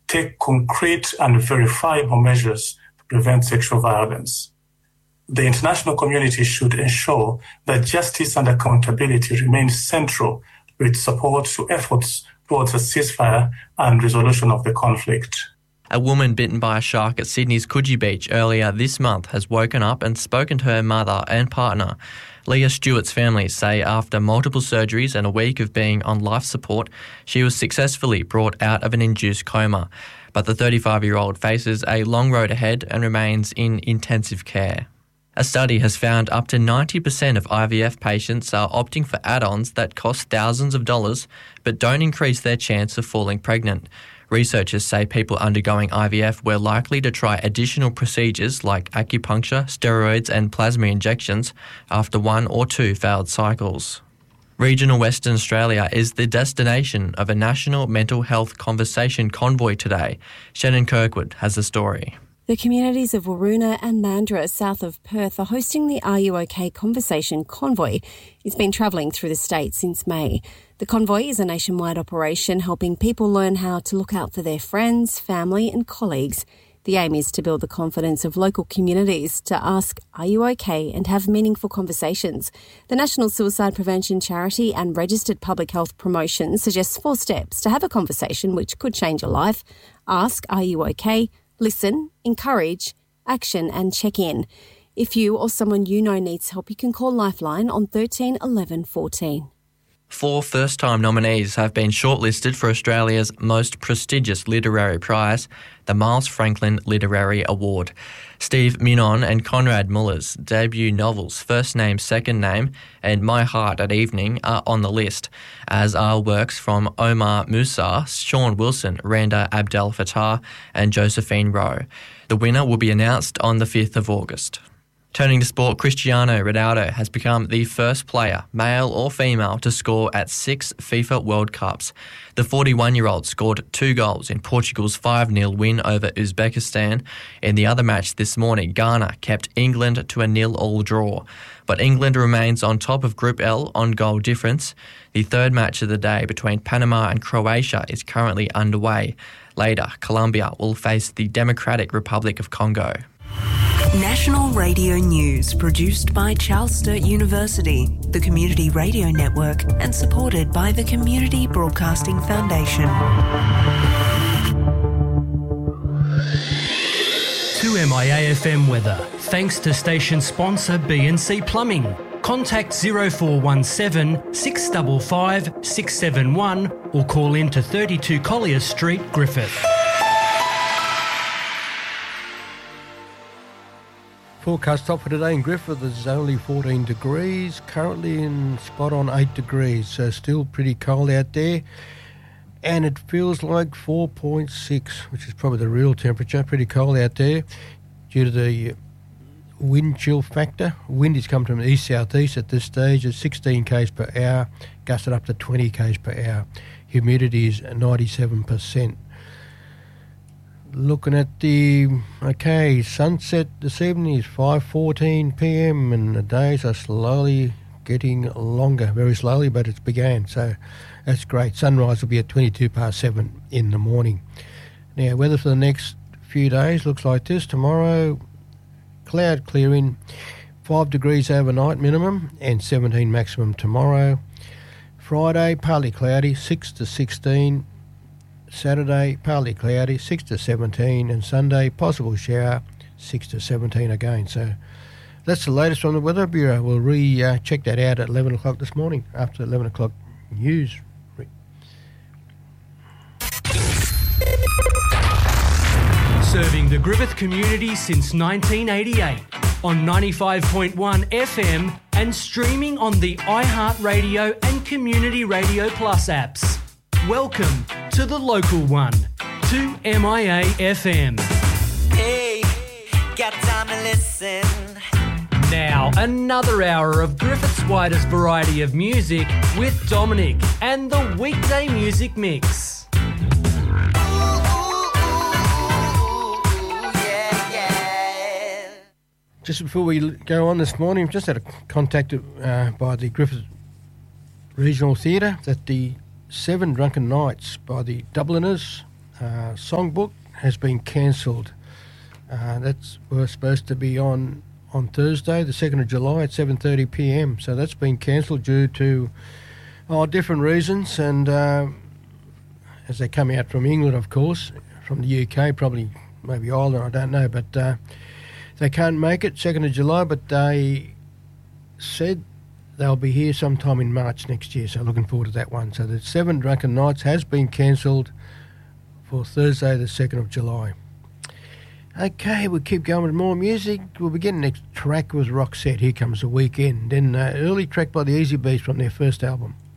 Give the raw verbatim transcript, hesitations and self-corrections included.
take concrete and verifiable measures to prevent sexual violence. The international community should ensure that justice and accountability remain central with support to efforts towards a ceasefire and resolution of the conflict. A woman bitten by a shark at Sydney's Coogee Beach earlier this month has woken up and spoken to her mother and partner. Leah Stewart's family say after multiple surgeries and a week of being on life support, she was successfully brought out of an induced coma. But the thirty-five-year-old faces a long road ahead and remains in intensive care. A study has found up to ninety percent of I V F patients are opting for add-ons that cost thousands of dollars but don't increase their chance of falling pregnant. Researchers say people undergoing I V F were likely to try additional procedures like acupuncture, steroids and plasma injections after one or two failed cycles. Regional Western Australia is the destination of a national mental health conversation convoy today. Shannon Kirkwood has the story. The communities of Waroona and Mandurah, south of Perth, are hosting the Are You OK Conversation Convoy. It's been travelling through the state since May. The convoy is a nationwide operation helping people learn how to look out for their friends, family and colleagues. The aim is to build the confidence of local communities to ask, are you OK, and have meaningful conversations. The National Suicide Prevention Charity and Registered Public Health Promotion suggests four steps to have a conversation which could change your life. Ask, are you OK? Listen, encourage, action and check in. If you or someone you know needs help, you can call Lifeline on thirteen eleven fourteen. Four first-time nominees have been shortlisted for Australia's most prestigious literary prize, the Miles Franklin Literary Award. Steve Minon and Conrad Muller's debut novels First Name, Second Name and My Heart at Evening are on the list, as are works from Omar Musa, Sean Wilson, Randa Abdel Fattah and Josephine Rowe. The winner will be announced on the fifth of August. Turning to sport, Cristiano Ronaldo has become the first player, male or female, to score at six FIFA World Cups. The forty-one-year-old scored two goals in Portugal's five nil win over Uzbekistan. In the other match this morning, Ghana kept England to a nil-all draw. But England remains on top of Group L on goal difference. The third match of the day between Panama and Croatia is currently underway. Later, Colombia will face the Democratic Republic of Congo. National Radio News, produced by Charles Sturt University, the Community Radio Network, and supported by the Community Broadcasting Foundation. To M I A F M weather, thanks to station sponsor B and C Plumbing. Contact zero four one seven, six five five, six seven one or call in to thirty-two Collier Street, Griffith. Forecast top for today in Griffith is only fourteen degrees, currently in spot on eight degrees, so still pretty cold out there. And it feels like four point six, which is probably the real temperature, pretty cold out there due to the wind chill factor. Wind is coming from the east-southeast at this stage at sixteen k's per hour, gusted up to twenty k's per hour. Humidity is ninety-seven percent. Looking at the, okay, sunset this evening is five fourteen p.m. and the days are slowly getting longer, very slowly, but it's began, so that's great. Sunrise will be at twenty-two past seven in the morning. Now, weather for the next few days looks like this. Tomorrow, cloud clearing, five degrees overnight minimum and seventeen maximum tomorrow. Friday, partly cloudy, six to sixteen. Saturday, partly cloudy, six to seventeen, and Sunday, possible shower, six to seventeen again. So that's the latest from the Weather Bureau. We'll re-check uh, that out at eleven o'clock this morning, after eleven o'clock news. Serving the Griffith community since nineteen eighty-eight on ninety-five point one F M and streaming on the iHeartRadio and Community Radio Plus apps. Welcome to the local one, to M I A F M. Hey, got time to listen. Now, another hour of Griffith's widest variety of music with Dominic and the Weekday Music Mix. Ooh, ooh, ooh, yeah, yeah. Just before we go on this morning, we've just had a contact uh, by the Griffith Regional Theatre that the Seven Drunken Nights by the Dubliners uh, Songbook has been cancelled. Uh, that's we're supposed to be on on Thursday, the second of July at seven thirty p m. So that's been cancelled due to oh, different reasons, and uh, as they come out from England, of course, from the U K, probably maybe Ireland, I don't know, but uh, they can't make it second of July, but they said they'll be here sometime in March next year, so looking forward to that one. So the Seven Drunken Nights has been cancelled for Thursday the second of July. Okay, we'll keep going with more music. We'll begin next track was Roxette, Here Comes the Weekend. Then uh, early track by the Easy Beats from their first album.